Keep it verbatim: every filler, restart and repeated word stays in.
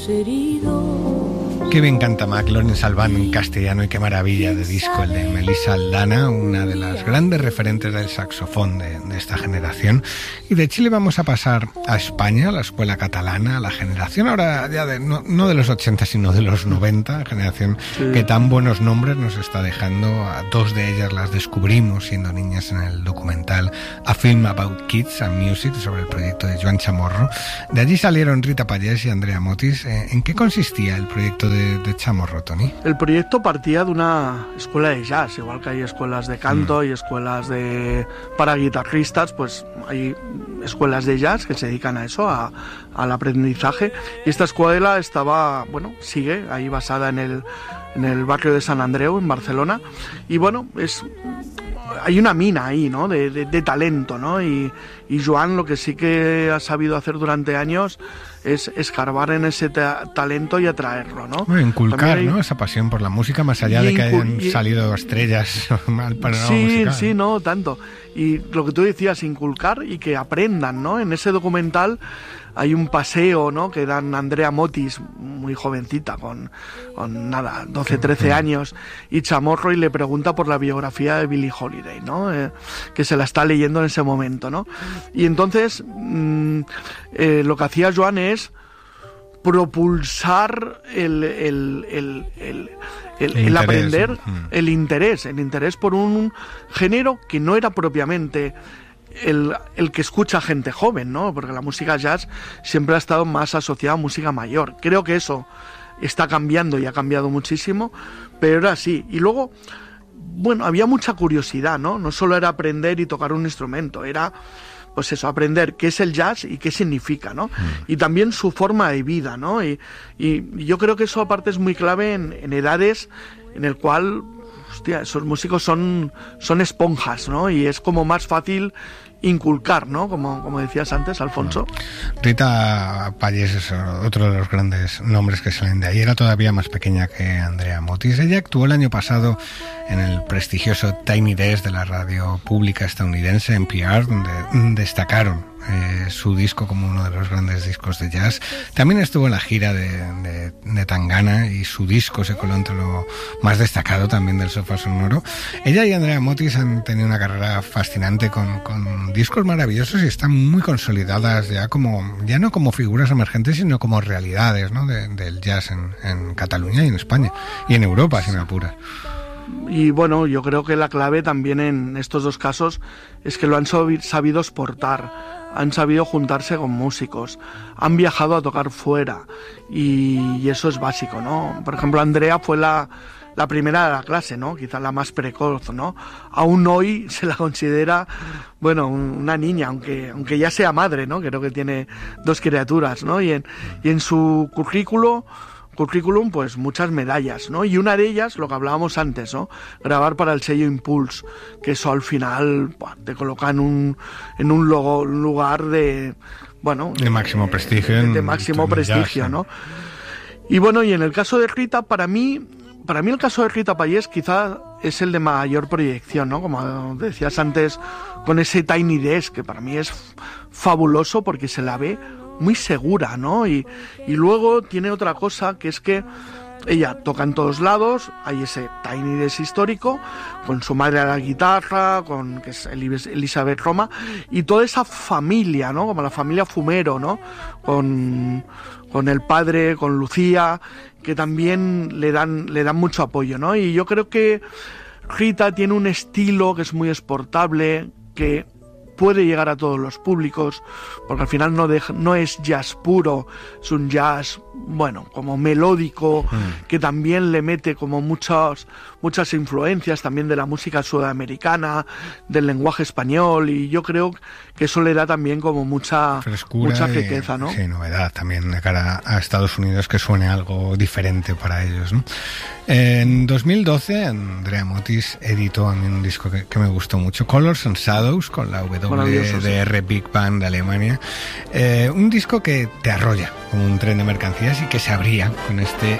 Qué bien canta McLaurin Salvando en castellano y qué maravilla de disco el de Melissa Aldana, una de las grandes referentes del saxofón de, de esta generación. Y de Chile vamos a pasar a España, a la escuela catalana, a la generación ahora ya de, no, no de los ochenta sino de los noventa, generación sí. que tan buenos nombres nos está dejando. A dos de ellas las descubrimos siendo niñas en el documental A Film About Kids and Music sobre el proyecto de Joan Chamorro. De allí salieron Rita Pallés y Andrea Motis. ¿En qué consistía el proyecto de De, de Chamorro, Toni? El proyecto partía de una escuela de jazz, igual que hay escuelas de canto mm. y escuelas de para guitarristas, pues hay escuelas de jazz que se dedican a eso, a, al aprendizaje. Y esta escuela estaba, bueno, sigue ahí basada en el, en el barrio de San Andreu, en Barcelona. Y bueno, es... hay una mina ahí, ¿no? De, de, de talento, ¿no? Y, y Joan lo que sí que ha sabido hacer durante años es escarbar en ese ta- talento y atraerlo, ¿no? Bueno, inculcar, hay... ¿no? Esa pasión por la música, más allá y de que incu- hayan y... salido estrellas al panorama sí, musical. Sí, sí, no, tanto. Y lo que tú decías, inculcar y que aprendan, ¿no? En ese documental hay un paseo, ¿no? Que dan Andrea Motis, muy jovencita, con, con nada, doce, trece años, y Chamorro, y le pregunta por la biografía de Billie Holiday, ¿no? Eh, que se la está leyendo en ese momento, ¿no? Y entonces mmm, eh, lo que hacía Joan es propulsar el, el, el, el, el, el, el aprender, el interés, el interés por un género que no era propiamente El, el que escucha gente joven, ¿no? Porque la música jazz siempre ha estado más asociada a música mayor. Creo que eso está cambiando y ha cambiado muchísimo, pero era así. Y luego, bueno, había mucha curiosidad, ¿no? No solo era aprender y tocar un instrumento, era, pues eso, aprender qué es el jazz y qué significa, ¿no? Mm. Y también su forma de vida, ¿no? Y, y yo creo que eso aparte es muy clave en, en edades en el cual... Hostia, esos músicos son, son esponjas, ¿no? Y es como más fácil inculcar, ¿no? Como, como decías antes, Alfonso. Rita Pallés es otro de los grandes nombres que salen de ahí. Era todavía más pequeña que Andrea Motis. Ella actuó el año pasado en el prestigioso Tiny Desk de la radio pública estadounidense N P R, donde destacaron Eh, su disco como uno de los grandes discos de jazz. También estuvo en la gira de, de, de Tangana y su disco se coló entre lo más destacado también del sofá sonoro. Ella y Andrea Motis han tenido una carrera fascinante con, con discos maravillosos y están muy consolidadas ya como, ya no como figuras emergentes, sino como realidades, ¿no? de, del jazz en, en Cataluña y en España y en Europa, si me apuras. Y bueno, yo creo que la clave también en estos dos casos es que lo han sabido exportar, han sabido juntarse con músicos, han viajado a tocar fuera y, y eso es básico, ¿no? Por ejemplo, Andrea fue la, la primera de la clase, ¿no? Quizás la más precoz, ¿no? Aún hoy se la considera, bueno, una niña, aunque, aunque ya sea madre, ¿no? Creo que tiene dos criaturas, ¿no? Y en, y en su currículo... currículum, pues muchas medallas, ¿no? Y una de ellas, lo que hablábamos antes, ¿no? Grabar para el sello Impulse, que eso al final buah, te coloca en un, en un, logo, un lugar de, bueno... De, de máximo prestigio. De, de máximo prestigio, ¿no? Y bueno, y en el caso de Rita, para mí, para mí el caso de Rita Pallés quizá es el de mayor proyección, ¿no? Como decías antes, con ese Tiny Desk, que para mí es fabuloso porque se la ve muy segura, ¿no? Y, y luego tiene otra cosa, que es que ella toca en todos lados, hay ese Tiny Desk histórico, con su madre a la guitarra, con que es Elizabeth Roma, y toda esa familia, ¿no? Como la familia Fumero, ¿no? Con, con el padre, con Lucía, que también le dan, le dan mucho apoyo, ¿no? Y yo creo que Rita tiene un estilo que es muy exportable, que puede llegar a todos los públicos, porque al final no, deja, no es jazz puro, es un jazz, bueno, como melódico, mm. que también le mete como muchas, muchas influencias también de la música sudamericana, del lenguaje español, y yo creo que eso le da también como mucha frescura, mucha riqueza, ¿no? Sí, novedad también de cara a Estados Unidos, que suene algo diferente para ellos, ¿no? En dos mil doce, Andrea Motis editó a mí un disco que, que me gustó mucho, Colors and Shadows, con la W D R Big Band de Alemania. Eh, un disco que te arrolla como un tren de mercancías y que se abría con este